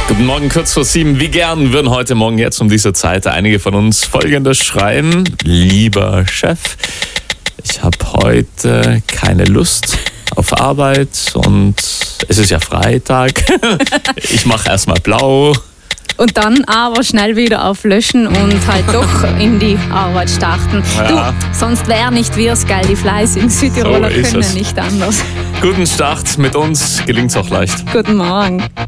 Guten Morgen, kurz vor 7. Wie gern würden heute Morgen jetzt um diese Zeit einige von uns Folgendes schreiben. Lieber Chef, ich habe heute keine Lust auf Arbeit und es ist ja Freitag. Ich mache erstmal blau. Und dann aber schnell wieder auf Löschen und halt doch in die Arbeit starten. Ja. Du, sonst wäre nicht wir's, gell? Die fleißigen Südtiroler So ist können es. nicht anders. Guten Start mit uns, gelingt's auch leicht. Guten Morgen.